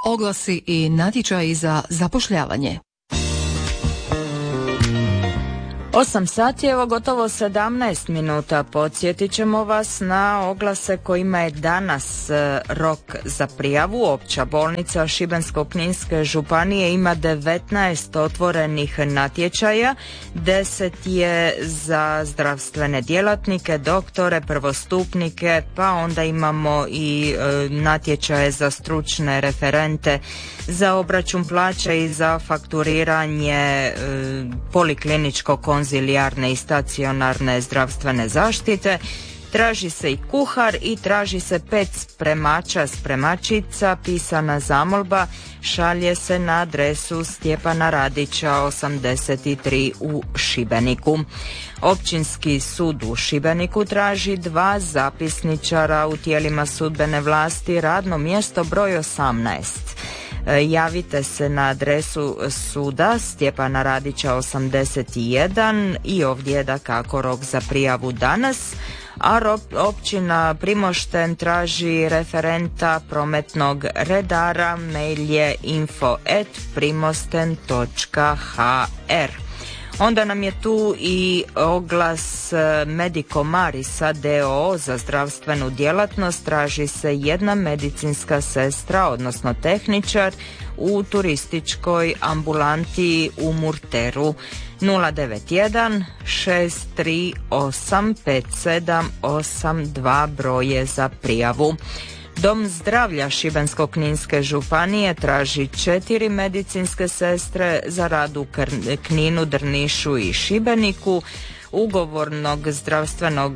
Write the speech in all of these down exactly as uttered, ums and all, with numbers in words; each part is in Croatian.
Oglasi i natječaji za zapošljavanje. osam sati, evo gotovo sedamnaest minuta. Podsjetit ćemo vas na oglase kojima je danas rok za prijavu. Opća bolnica Šibensko-kninske županije ima devetnaest otvorenih natječaja, deset je za zdravstvene djelatnike, doktore, prvostupnike, pa onda imamo i e, natječaje za stručne referente, za obračun plaća i za fakturiranje e, polikliničko konzilijarne i stacionarne zdravstvene zaštite. Traži se i kuhar i traži se pet spremača, spremačica. Pisana zamolba šalje se na adresu Stjepana Radića osamdeset tri u Šibeniku. Općinski sud u Šibeniku traži dva zapisničara u tijelima sudbene vlasti, radno mjesto broj osamnaest. Javite se na adresu suda Stjepana Radića osamdeset jedan i ovdje je dakako rok za prijavu danas, a općina Primošten traži referenta prometnog redara, mail je info at primosten točka h r. Onda nam je tu i oglas Medico Marisa d o o za zdravstvenu djelatnost. Traži se jedna medicinska sestra, odnosno tehničar u turističkoj ambulanti u Murteru. nula devet jedan šest tri osam pet sedam osam dva broje za prijavu. Dom zdravlja Šibensko-kninske županije traži četiri medicinske sestre za rad u Kninu, Drnišu i Šibeniku, ugovornog zdravstvenog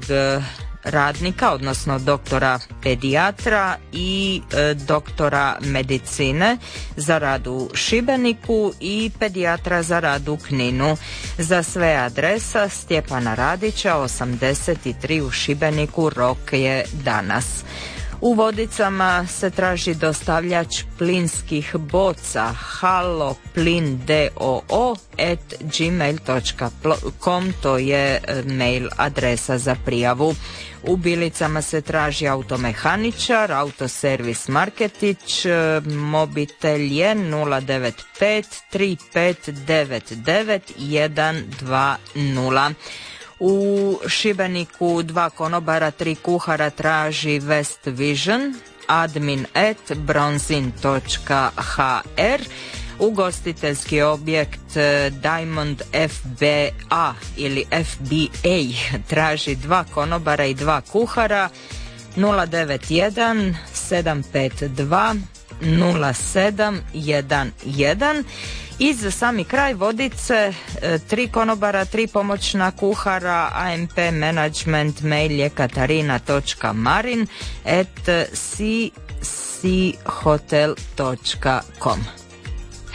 radnika, odnosno doktora pedijatra i e, doktora medicine za rad u Šibeniku i pedijatra za rad u Kninu. Za sve adresa Stjepana Radića osamdeset tri u Šibeniku, rok je danas. U Vodicama se traži dostavljač plinskih boca haloplin d o o at gmail točka com, to je mail adresa za prijavu. U Bilicama se traži automehaničar, autoservis Marketić, mobitel je nula devet pet tri pet devet devet jedan dva nula. U Šibeniku dva konobara, tri kuhara traži West Vision, admin at bronzin točka h r. Ugostiteljski objekt Diamond F B A ili F B A traži dva konobara i dva kuhara, nula devet jedan sedam pet dva nula sedam jedan jedan. I za sami kraj Vodice, tri konobara, tri pomoćna kuhara, A M P Management, mail je katarina točka marin at c c hotel točka com.